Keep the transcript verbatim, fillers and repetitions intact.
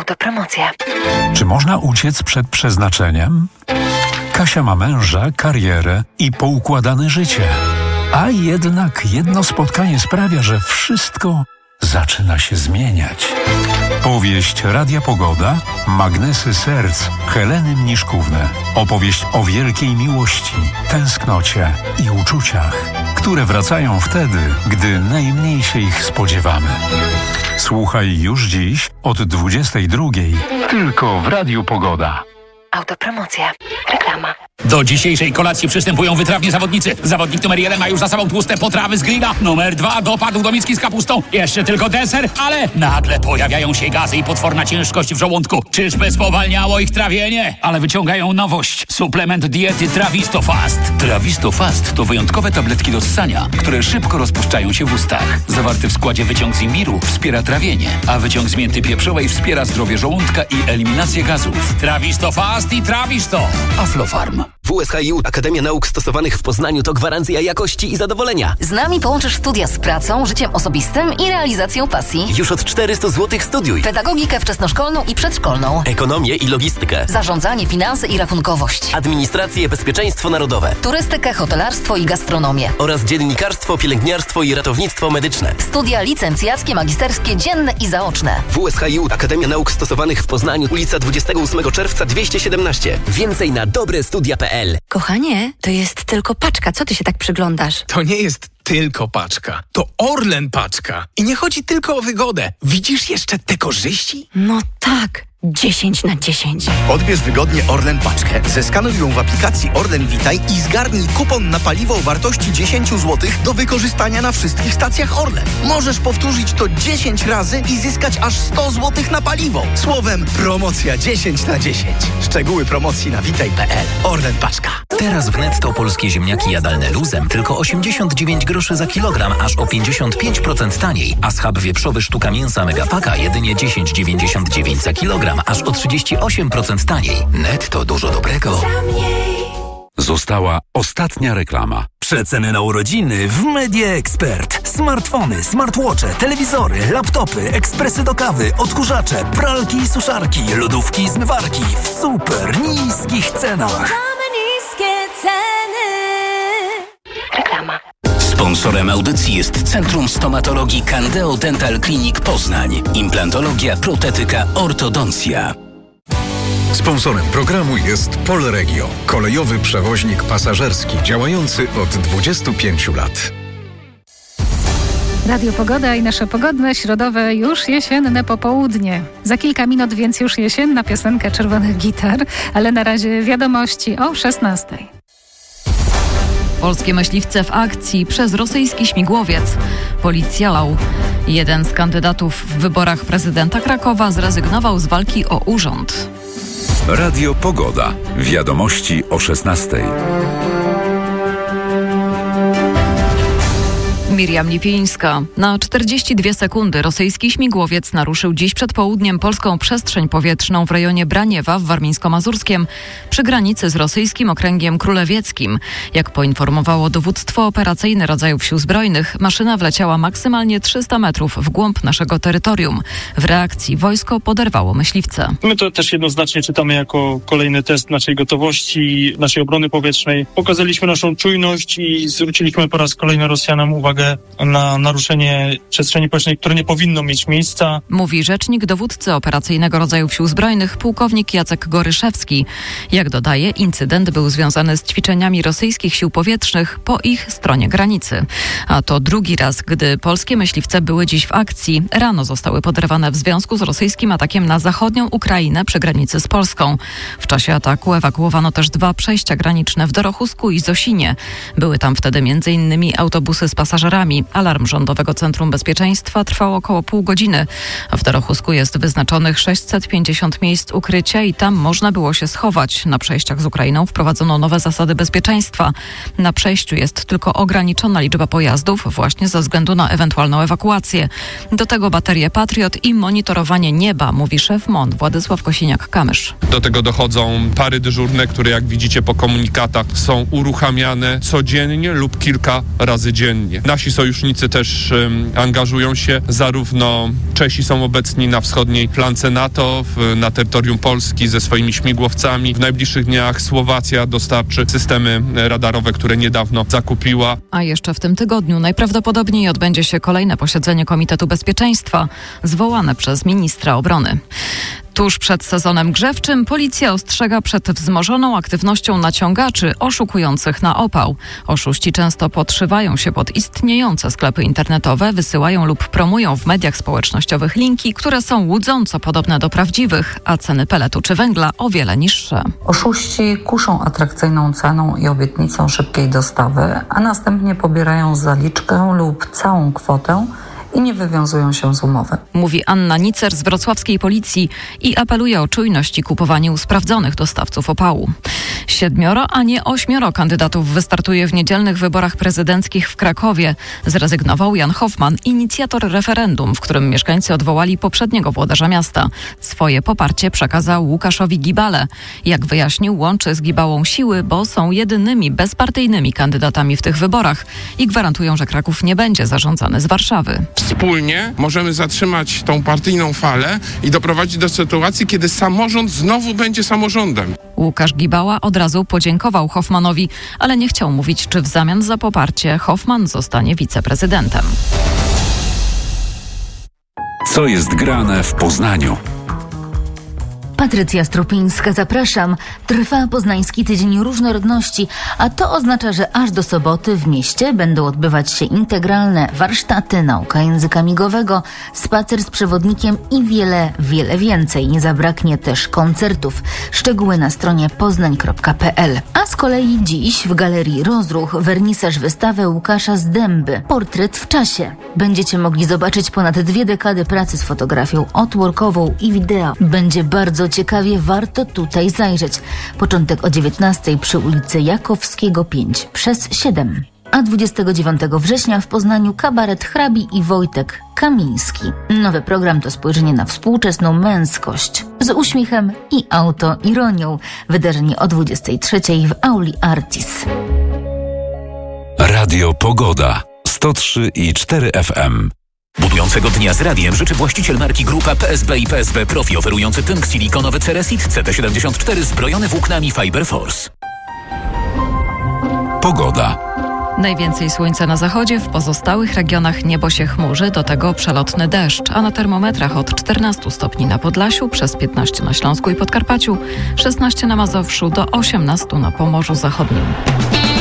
Autopromocja. Czy można uciec przed przeznaczeniem? Kasia ma męża, karierę i poukładane życie. A jednak jedno spotkanie sprawia, że wszystko zaczyna się zmieniać. Powieść Radia Pogoda, Magnesy Serc, Heleny Mniszkówny. Opowieść o wielkiej miłości, tęsknocie i uczuciach, które wracają wtedy, gdy najmniej się ich spodziewamy. Słuchaj już dziś od dwudziestej drugiej tylko w Radiu Pogoda. Autopromocja. Reklama. Do dzisiejszej kolacji przystępują wytrawni zawodnicy. Zawodnik numer jeden ma już za sobą tłuste potrawy z grilla. Numer dwa dopadł do miski z kapustą. Jeszcze tylko deser, ale nagle pojawiają się gazy i potworna ciężkość w żołądku. Czyżby spowalniało ich trawienie? Ale wyciągają nowość. Suplement diety Trawisto Fast. Trawisto Fast to wyjątkowe tabletki do ssania, które szybko rozpuszczają się w ustach. Zawarty w składzie wyciąg z imbiru wspiera trawienie, a wyciąg z mięty pieprzowej wspiera zdrowie żołądka i eliminację gazów. Trawisto Fast i Trawisto. Aflofarm. W U S H I U Akademia Nauk Stosowanych w Poznaniu to gwarancja jakości i zadowolenia. Z nami połączysz studia z pracą, życiem osobistym i realizacją pasji. Już od czterysta złotych studiuj. Pedagogikę wczesnoszkolną i przedszkolną. Ekonomię i logistykę. Zarządzanie, finanse i rachunkowość. Administrację, bezpieczeństwo narodowe. Turystykę, hotelarstwo i gastronomię. Oraz dziennikarstwo, pielęgniarstwo i ratownictwo medyczne. Studia licencjackie, magisterskie, dzienne i zaoczne. W U S H I U Akademia Nauk Stosowanych w Poznaniu, ulica dwudziestego ósmego czerwca dwieście siedemnaście. Więcej na dobre studia kropka p l. Kochanie, to jest tylko paczka. Co ty się tak przyglądasz? To nie jest tylko paczka. To Orlen paczka. I nie chodzi tylko o wygodę. Widzisz jeszcze te korzyści? No tak. dziesięć na dziesięć. Odbierz wygodnie Orlen paczkę, zeskanuj ją w aplikacji Orlen Witaj i zgarnij kupon na paliwo o wartości dziesięć złotych do wykorzystania na wszystkich stacjach Orlen. Możesz powtórzyć to dziesięć razy i zyskać aż sto złotych na paliwo. Słowem, promocja dziesięć na dziesięć. Szczegóły promocji na witaj kropka p l. Orlen paczka. Teraz w Netto polskie ziemniaki jadalne luzem tylko osiemdziesiąt dziewięć groszy za kilogram, aż o pięćdziesiąt pięć procent taniej. A schab wieprzowy sztuka mięsa Megapaka jedynie dziesięć dziewięćdziesiąt dziewięć za kilogram, aż o trzydzieści osiem procent taniej. Netto dużo dobrego. Została ostatnia reklama. Przeceny na urodziny w Media Expert. Smartfony, smartwatche, telewizory, laptopy, ekspresy do kawy, odkurzacze, pralki i suszarki, lodówki i zmywarki w super niskich cenach. Mamy niskie ceny. Reklama. Sponsorem audycji jest Centrum Stomatologii Candeo Dental Clinic Poznań. Implantologia, protetyka, ortodoncja. Sponsorem programu jest Polregio, kolejowy przewoźnik pasażerski działający od dwudziestu pięciu lat. Radio Pogoda i nasze pogodne, środowe, już jesienne popołudnie. Za kilka minut więc już jesienna piosenka Czerwonych Gitar, ale na razie wiadomości o szesnastej. Polskie myśliwce w akcji przez rosyjski śmigłowiec. Policja. Jeden z kandydatów w wyborach prezydenta Krakowa zrezygnował z walki o urząd. Radio Pogoda. Wiadomości o szesnastej. Miriam Lipińska. Na czterdzieści dwie sekundy rosyjski śmigłowiec naruszył dziś przed południem polską przestrzeń powietrzną w rejonie Braniewa w Warmińsko-Mazurskiem przy granicy z rosyjskim okręgiem królewieckim. Jak poinformowało dowództwo operacyjne rodzajów sił zbrojnych, maszyna wleciała maksymalnie trzysta metrów w głąb naszego terytorium. W reakcji wojsko poderwało myśliwce. My to też jednoznacznie czytamy jako kolejny test naszej gotowości, naszej obrony powietrznej. Pokazaliśmy naszą czujność i zwróciliśmy po raz kolejny Rosjanom uwagę na naruszenie przestrzeni powietrznej, które nie powinno mieć miejsca. Mówi rzecznik dowódcy operacyjnego rodzajów sił zbrojnych, pułkownik Jacek Goryszewski. Jak dodaje, incydent był związany z ćwiczeniami rosyjskich sił powietrznych po ich stronie granicy. A to drugi raz, gdy polskie myśliwce były dziś w akcji. Rano zostały poderwane w związku z rosyjskim atakiem na zachodnią Ukrainę przy granicy z Polską. W czasie ataku ewakuowano też dwa przejścia graniczne w Dorochusku i Zosinie. Były tam wtedy między innymi autobusy z pasażerami. Alarm Rządowego Centrum Bezpieczeństwa trwał około pół godziny. W Dorochusku jest wyznaczonych sześćset pięćdziesiąt miejsc ukrycia i tam można było się schować. Na przejściach z Ukrainą wprowadzono nowe zasady bezpieczeństwa. Na przejściu jest tylko ograniczona liczba pojazdów właśnie ze względu na ewentualną ewakuację. Do tego baterie Patriot i monitorowanie nieba, mówi szef M O N Władysław Kosiniak-Kamysz. Do tego dochodzą pary dyżurne, które jak widzicie po komunikatach są uruchamiane codziennie lub kilka razy dziennie. Nasi Nasi sojusznicy też um, angażują się, zarówno Czesi są obecni na wschodniej flance NATO, w, na terytorium Polski ze swoimi śmigłowcami. W najbliższych dniach Słowacja dostarczy systemy radarowe, które niedawno zakupiła. A jeszcze w tym tygodniu najprawdopodobniej odbędzie się kolejne posiedzenie Komitetu Bezpieczeństwa, zwołane przez ministra obrony. Tuż przed sezonem grzewczym policja ostrzega przed wzmożoną aktywnością naciągaczy oszukujących na opał. Oszuści często podszywają się pod istniejące sklepy internetowe, wysyłają lub promują w mediach społecznościowych linki, które są łudząco podobne do prawdziwych, a ceny peletu czy węgla o wiele niższe. Oszuści kuszą atrakcyjną ceną i obietnicą szybkiej dostawy, a następnie pobierają zaliczkę lub całą kwotę i nie wywiązują się z umowy. Mówi Anna Nicer z wrocławskiej policji i apeluje o czujność i kupowanie u sprawdzonych dostawców opału. Siedmioro, a nie ośmioro kandydatów wystartuje w niedzielnych wyborach prezydenckich w Krakowie. Zrezygnował Jan Hoffman, inicjator referendum, w którym mieszkańcy odwołali poprzedniego włodarza miasta. Swoje poparcie przekazał Łukaszowi Gibale. Jak wyjaśnił, łączy z Gibałą siły, bo są jedynymi bezpartyjnymi kandydatami w tych wyborach i gwarantują, że Kraków nie będzie zarządzany z Warszawy. Wspólnie możemy zatrzymać tą partyjną falę i doprowadzić do sytuacji, kiedy samorząd znowu będzie samorządem. Łukasz Gibała od razu podziękował Hoffmanowi, ale nie chciał mówić, czy w zamian za poparcie Hoffman zostanie wiceprezydentem. Co jest grane w Poznaniu? Patrycja Strupińska, zapraszam. Trwa Poznański Tydzień Różnorodności, a to oznacza, że aż do soboty w mieście będą odbywać się integralne warsztaty, nauka języka migowego, spacer z przewodnikiem i wiele, wiele więcej. Nie zabraknie też koncertów. Szczegóły na stronie poznań kropka p l. A z kolei dziś w Galerii Rozruch wernisaż wystawy Łukasza Zdęby Portret w czasie. Będziecie mogli zobaczyć ponad dwie dekady pracy z fotografią artworkową i wideo. Będzie bardzo ciekawie, warto tutaj zajrzeć. Początek o dziewiętnastej przy ulicy Jakowskiego pięć przez siedem. A dwudziestego dziewiątego września w Poznaniu kabaret Hrabi i Wojtek Kamiński. Nowy program to spojrzenie na współczesną męskość z uśmiechem i autoironią. Wydarzenie o dwudziestej trzeciej w auli Artis. Radio Pogoda sto trzy i cztery F M. Budującego dnia z radiem życzy właściciel marki Grupa P S B i P S B Profi, oferujący tynk silikonowy Ceresit C T siedemdziesiąt cztery zbrojony włóknami Fiber Force. Pogoda. Najwięcej słońca na zachodzie, w pozostałych regionach niebo się chmurzy, do tego przelotny deszcz, a na termometrach od czternastu stopni na Podlasiu, przez piętnaście na Śląsku i Podkarpaciu, szesnaście na Mazowszu, do osiemnastu na Pomorzu Zachodnim.